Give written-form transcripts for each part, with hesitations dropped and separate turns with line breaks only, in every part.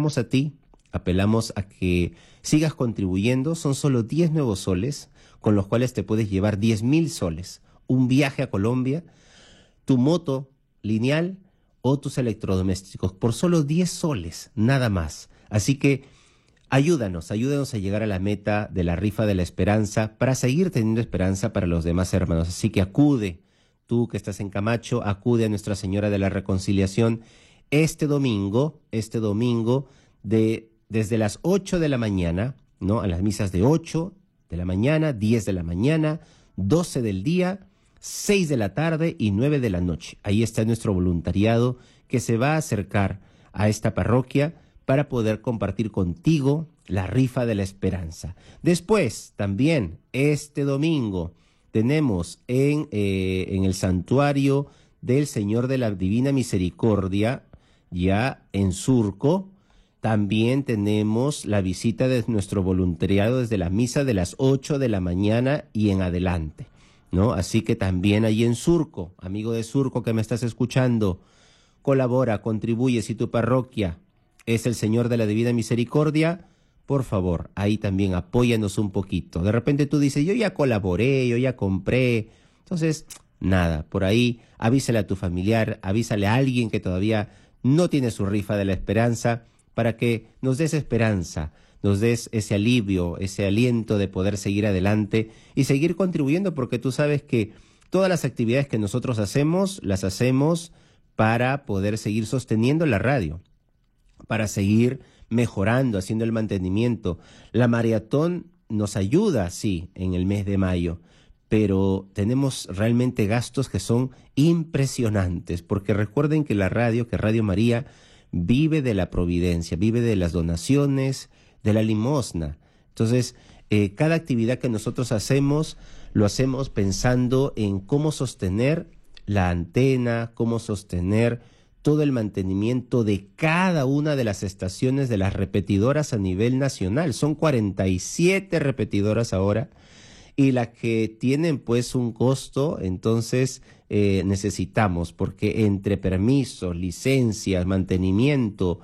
apelamos a ti, apelamos a que sigas contribuyendo. Son solo 10 nuevos soles, con los cuales te puedes llevar 10.000 soles, un viaje a Colombia, tu moto lineal o tus electrodomésticos, por solo 10 soles, nada más. Así que ayúdanos a llegar a la meta de la rifa de la esperanza, para seguir teniendo esperanza para los demás hermanos. Así que acude, tú que estás en Camacho, acude a Nuestra Señora de la Reconciliación este domingo, desde las 8 de la mañana, ¿no? A las misas de 8 de la mañana, 10 de la mañana, 12 del día, 6 de la tarde y 9 de la noche. Ahí está nuestro voluntariado que se va a acercar a esta parroquia para poder compartir contigo la rifa de la esperanza. Después, también, este domingo, tenemos en el santuario del Señor de la Divina Misericordia, ya en Surco, también tenemos la visita de nuestro voluntariado desde la misa de las 8 de la mañana y en adelante, ¿no? Así que también ahí en Surco, amigo de Surco que me estás escuchando, colabora, contribuye. Si tu parroquia es el Señor de la Divina Misericordia, por favor, ahí también apóyanos un poquito. De repente tú dices, yo ya colaboré, yo ya compré. Entonces, nada, por ahí avísale a tu familiar, avísale a alguien que todavía no tiene su rifa de la esperanza, para que nos des esperanza, nos des ese alivio, ese aliento de poder seguir adelante y seguir contribuyendo, porque tú sabes que todas las actividades que nosotros hacemos, las hacemos para poder seguir sosteniendo la radio, para seguir mejorando, haciendo el mantenimiento. La maratón nos ayuda, sí, en el mes de mayo, pero tenemos realmente gastos que son impresionantes, porque recuerden que Radio María vive de la providencia, vive de las donaciones, de la limosna. Entonces, cada actividad que nosotros hacemos, lo hacemos pensando en cómo sostener la antena, cómo sostener todo el mantenimiento de cada una de las estaciones de las repetidoras a nivel nacional. Son 47 repetidoras ahora, y las que tienen pues un costo, entonces necesitamos, porque entre permisos, licencias, mantenimiento,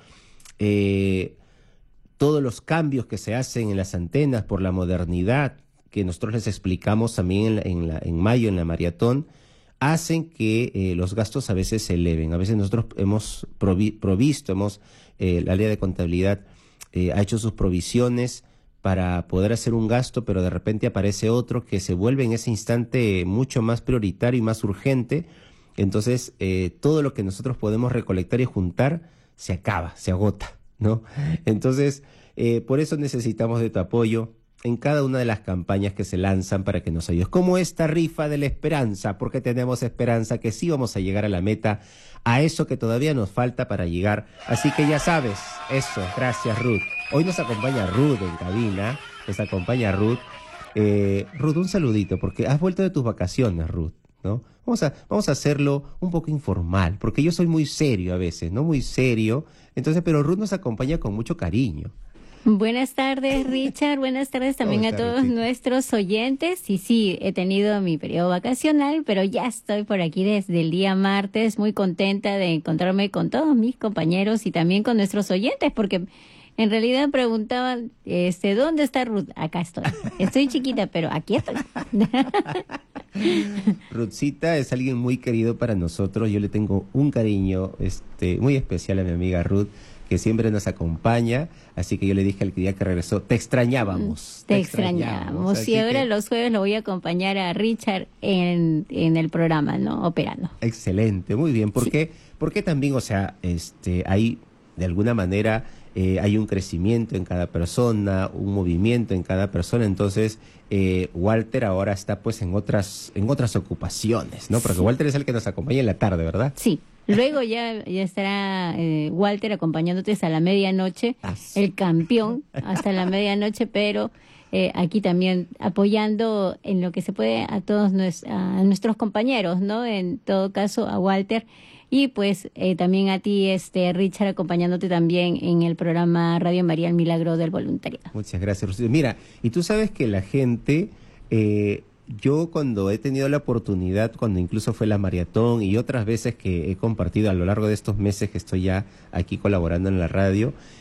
todos los cambios que se hacen en las antenas por la modernidad, que nosotros les explicamos también en mayo en la maratón, hacen que los gastos a veces se eleven. A veces nosotros hemos provisto, el área de contabilidad ha hecho sus provisiones para poder hacer un gasto, pero de repente aparece otro que se vuelve en ese instante mucho más prioritario y más urgente. Entonces, todo lo que nosotros podemos recolectar y juntar se acaba, se agota, ¿no? Entonces, por eso necesitamos de tu apoyo en cada una de las campañas que se lanzan para que nos ayudes, como esta rifa de la esperanza, porque tenemos esperanza que sí vamos a llegar a la meta, a eso que todavía nos falta para llegar. Así que ya sabes, eso, gracias Ruth. Hoy nos acompaña Ruth en cabina, nos acompaña Ruth. Ruth, un saludito, porque has vuelto de tus vacaciones, Ruth, ¿no? Vamos a hacerlo un poco informal, porque yo soy muy serio a veces, ¿no? Muy serio, entonces, pero Ruth nos acompaña con mucho cariño.
Buenas tardes, Richard. Buenas tardes también a todos nuestros oyentes. Y sí, he tenido mi periodo vacacional, pero ya estoy por aquí desde el día martes, muy contenta de encontrarme con todos mis compañeros y también con nuestros oyentes, porque en realidad preguntaban, ¿dónde está Ruth? Acá estoy. Estoy chiquita, pero aquí estoy.
Ruthcita es alguien muy querido para nosotros. Yo le tengo un cariño muy especial a mi amiga Ruth, que siempre nos acompaña, así que yo le dije al día que regresó, te extrañábamos.
Te extrañábamos. Y ahora los jueves lo voy a acompañar a Richard en el programa, ¿no? Operando.
Excelente, muy bien. Porque también, hay de alguna manera hay un crecimiento en cada persona, un movimiento en cada persona. Entonces, Walter ahora está pues en otras ocupaciones, ¿no? Porque sí. Walter es el que nos acompaña en la tarde, ¿verdad?
Sí. Luego ya estará Walter acompañándote hasta la medianoche, el campeón hasta la medianoche, pero aquí también apoyando en lo que se puede a todos a nuestros compañeros, ¿no? En todo caso a Walter y pues también a ti, Richard, acompañándote también en el programa Radio María El Milagro del Voluntariado.
Muchas gracias, Rocío. Mira, y tú sabes que la gente... Yo cuando he tenido la oportunidad, cuando incluso fue la maratón y otras veces que he compartido a lo largo de estos meses que estoy ya aquí colaborando en la radio,